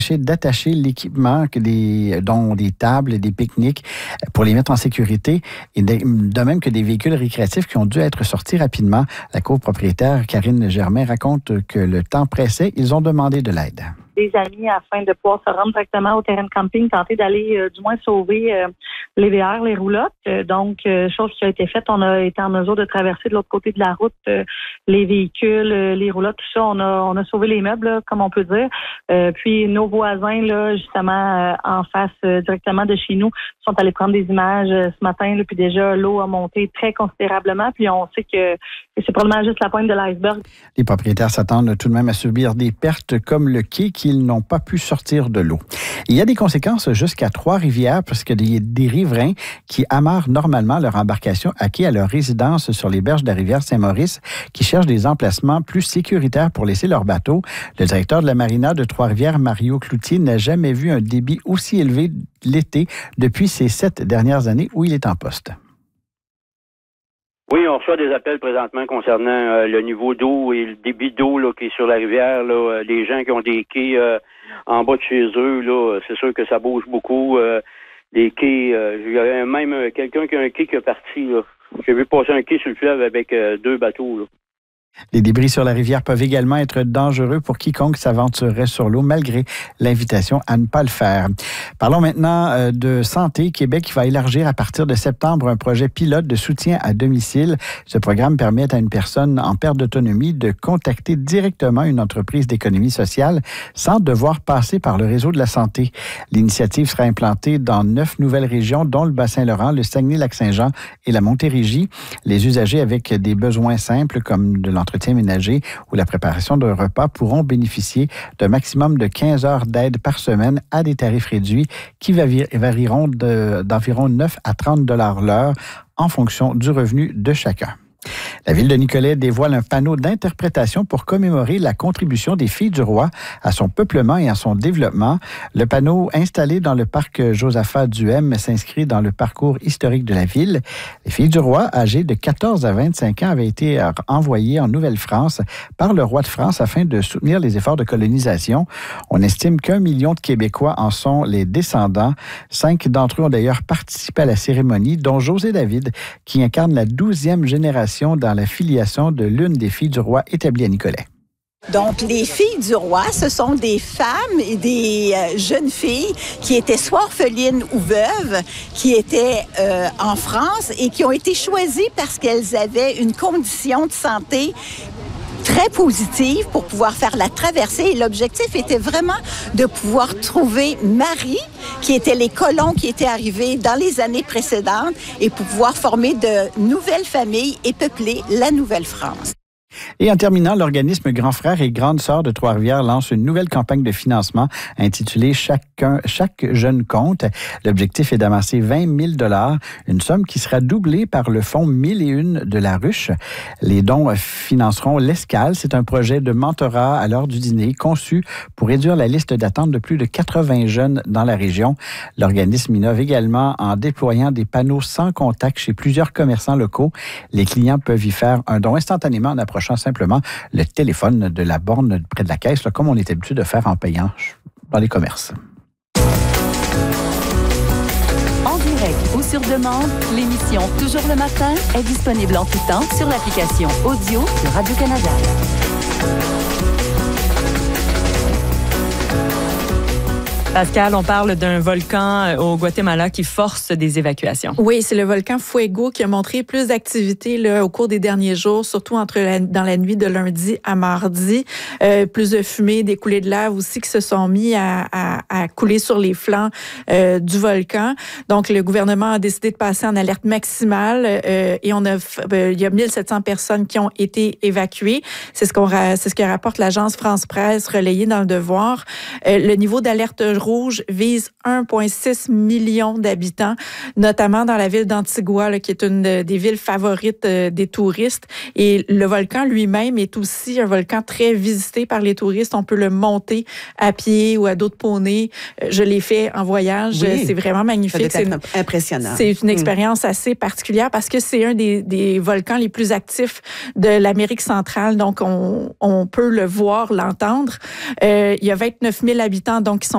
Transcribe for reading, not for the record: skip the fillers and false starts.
d'attacher l'équipement, dont des tables, des pique-niques, pour les mettre en sécurité, et de même que des véhicules récréatifs qui ont dû être sortis rapidement. La copropriétaire Karine Germain raconte que le temps pressait, ils ont demandé de l'aide. Des amis afin de pouvoir se rendre directement au terrain de camping, tenter d'aller du moins sauver les VR, les roulottes. Chose qui a été faite, on a été en mesure de traverser de l'autre côté de la route les véhicules, les roulottes, tout ça. On a sauvé les meubles, là, comme on peut dire. Puis nos voisins, là, justement, en face directement de chez nous, sont allés prendre des images ce matin. Là, puis déjà, l'eau a monté très considérablement. Puis on sait que c'est probablement juste la pointe de l'iceberg. Les propriétaires s'attendent tout de même à subir des pertes comme le quai qu'ils n'ont pas pu sortir de l'eau. Il y a des conséquences jusqu'à Trois-Rivières parce que des riverains qui amarrent normalement leur embarcation à quai à leur résidence sur les berges de la rivière Saint-Maurice qui cherchent des emplacements plus sécuritaires pour laisser leur bateau. Le directeur de la marina de Trois-Rivières, Mario Cloutier, n'a jamais vu un débit aussi élevé l'été depuis ces 7 dernières années où il est en poste. Oui, on reçoit des appels présentement concernant le niveau d'eau et le débit d'eau là, qui est sur la rivière. Là, les gens qui ont des quais en bas de chez eux, là, c'est sûr que ça bouge beaucoup. Les quais, il y a même quelqu'un qui a un quai qui est parti. Là. J'ai vu passer un quai sur le fleuve avec 2 bateaux. Là. Les débris sur la rivière peuvent également être dangereux pour quiconque s'aventurerait sur l'eau, malgré l'invitation à ne pas le faire. Parlons maintenant de Santé Québec qui va élargir à partir de septembre un projet pilote de soutien à domicile. Ce programme permet à une personne en perte d'autonomie de contacter directement une entreprise d'économie sociale sans devoir passer par le réseau de la santé. L'initiative sera implantée dans 9 nouvelles régions, dont le Bas-Saint-Laurent, le Saguenay-Lac-Saint-Jean et la Montérégie. Les usagers avec des besoins simples comme de l'entretien ménager ou la préparation d'un repas pourront bénéficier d'un maximum de 15 heures d'aide par semaine à des tarifs réduits qui varieront d'environ 9 à 30 $ l'heure en fonction du revenu de chacun. La ville de Nicolet dévoile un panneau d'interprétation pour commémorer la contribution des Filles du Roi à son peuplement et à son développement. Le panneau installé dans le parc Josaphat-Duhem s'inscrit dans le parcours historique de la ville. Les Filles du Roi, âgées de 14 à 25 ans, avaient été envoyées en Nouvelle-France par le roi de France afin de soutenir les efforts de colonisation. On estime qu'1 million de Québécois en sont les descendants. 5 d'entre eux ont d'ailleurs participé à la cérémonie, dont José David, qui incarne la 12e génération dans la filiation de l'une des filles du roi établie à Nicolet. Donc, les Filles du Roi, ce sont des femmes et des jeunes filles qui étaient soit orphelines ou veuves, qui étaient en France et qui ont été choisies parce qu'elles avaient une condition de santé très positive pour pouvoir faire la traversée. Et l'objectif était vraiment de pouvoir trouver Marie, qui étaient les colons qui étaient arrivés dans les années précédentes, et pour pouvoir former de nouvelles familles et peupler la Nouvelle-France. Et en terminant, l'organisme Grand Frère et Grande Sœur de Trois-Rivières lance une nouvelle campagne de financement intitulée Chaque jeune compte. L'objectif est d'amasser 20 000 $, une somme qui sera doublée par le fonds 1001 de la Ruche. Les dons financeront l'Escale. C'est un projet de mentorat à l'heure du dîner conçu pour réduire la liste d'attente de plus de 80 jeunes dans la région. L'organisme innove également en déployant des panneaux sans contact chez plusieurs commerçants locaux. Les clients peuvent y faire un don instantanément en approchant simplement le téléphone de la borne près de la caisse, là, comme on est habitué de faire en payant dans les commerces. En direct ou sur demande, l'émission Toujours le matin est disponible en tout temps sur l'application audio de Radio-Canada. Pascal, on parle d'un volcan au Guatemala qui force des évacuations. Oui, c'est le volcan Fuego qui a montré plus d'activité là, au cours des derniers jours, surtout dans la nuit de lundi à mardi. Plus de fumée, des coulées de lave aussi qui se sont mis à couler sur les flancs du volcan. Donc, le gouvernement a décidé de passer en alerte maximale et il y a 1700 personnes qui ont été évacuées. C'est ce que rapporte l'agence France-Presse relayée dans Le Devoir. Le niveau d'alerte rouge vise 1,6 million d'habitants, notamment dans la ville d'Antigua, là, qui est une des villes favorites des touristes. Et le volcan lui-même est aussi un volcan très visité par les touristes. On peut le monter à pied ou à dos de poney. Je l'ai fait en voyage. Oui. C'est vraiment magnifique. C'est impressionnant. C'est une expérience assez particulière parce que c'est un des volcans les plus actifs de l'Amérique centrale. Donc, on peut le voir, l'entendre. Il y a 29 000 habitants donc, qui sont